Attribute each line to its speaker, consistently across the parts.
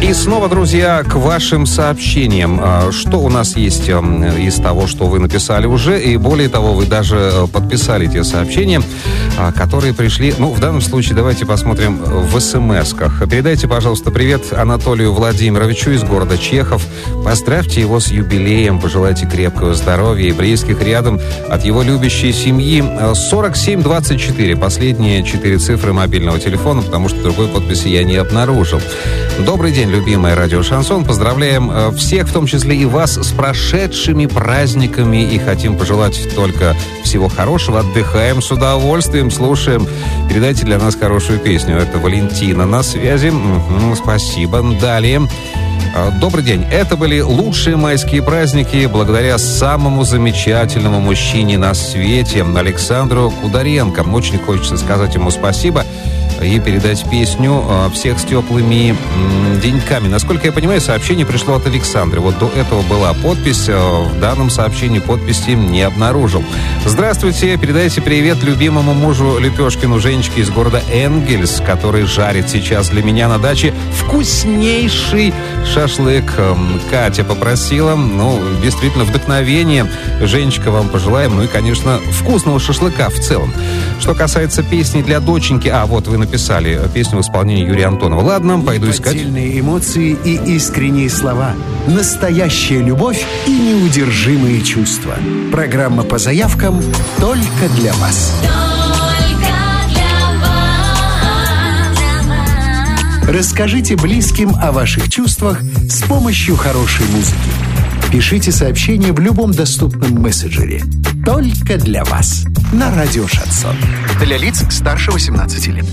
Speaker 1: И снова, друзья, к вашим сообщениям. Что у нас есть из того, что вы написали уже, и более того, вы даже подписали те сообщения, которые пришли, в данном случае давайте посмотрим в смс-ках. Передайте, пожалуйста, привет Анатолию Владимировичу из города Чехов. Поздравьте его с юбилеем, пожелайте крепкого здоровья и близких рядом от его любящей семьи. 4724, последние 4 цифры мобильного телефона, потому что другой подписи я не обнаружил. Добрый день, любимое радио «Шансон». Поздравляем всех, в том числе и вас, с прошедшими праздниками. И хотим пожелать только всего хорошего. Отдыхаем с удовольствием, слушаем. Передайте для нас хорошую песню. Это Валентина на связи. Спасибо. Далее. Добрый день. Это были лучшие майские праздники благодаря самому замечательному мужчине на свете, Александру Кударенко. Очень хочется сказать ему спасибо и передать песню «Всех с теплыми деньками». Насколько я понимаю, сообщение пришло от Александры. Вот до этого была подпись. В данном сообщении подписи не обнаружил. Здравствуйте. Передайте привет любимому мужу Лепешкину Женечке из города Энгельс, который жарит сейчас для меня на даче вкуснейший шашлык. Катя попросила. Действительно, вдохновение. Женечка, вам пожелаем. И, конечно, вкусного шашлыка в целом. Что касается песни для доченьки... вот вы написали песню в исполнении Юрия Антонова. Ладно, пойду искать.
Speaker 2: Отдельные эмоции и искренние слова. Настоящая любовь и неудержимые чувства. Программа по заявкам только для вас. Расскажите близким о ваших чувствах с помощью хорошей музыки. Пишите сообщение в любом доступном мессенджере. Только для вас. На радио «Шансон». Для лиц старше 18 лет.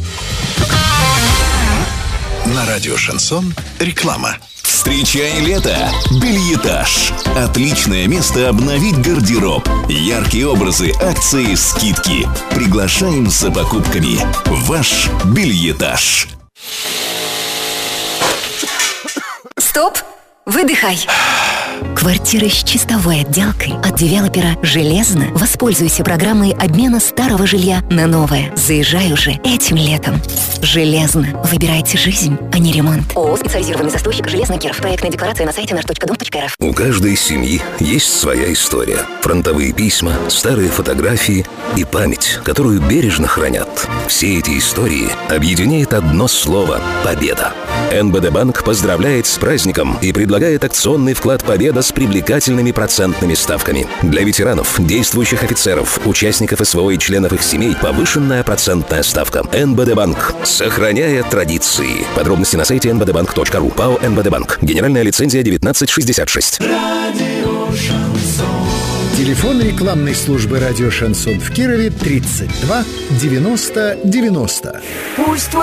Speaker 3: На радио «Шансон» реклама. Встречай лето! Бельетаж. Отличное место обновить гардероб. Яркие образы, акции, скидки. Приглашаем за покупками. Ваш Бельетаж.
Speaker 4: Стоп! Выдыхай. Квартира с чистовой отделкой от девелопера «Железно». Воспользуйся программой обмена старого жилья на новое. Заезжай уже этим летом. «Железно». Выбирайте жизнь, а не ремонт. ООО «Специализированный застройщик Железный Киров». Проектная декларация на сайте nаш.дом.рф.
Speaker 5: У каждой семьи есть своя история. Фронтовые письма, старые фотографии и память, которую бережно хранят. Все эти истории объединяет одно слово – победа. НБД Банк поздравляет с праздником и предлагает акционный вклад «Победа» с привлекательными процентными ставками. Для ветеранов, действующих офицеров, участников СВО и членов их семей повышенная процентная ставка. НБД Банк. Сохраняя традиции. Подробности на сайте nbdbank.ru. ПАО НБД Банк. Генеральная лицензия 1966.
Speaker 2: Телефон рекламной службы радио «Шансон» в Кирове 32 90 90.
Speaker 4: Пусть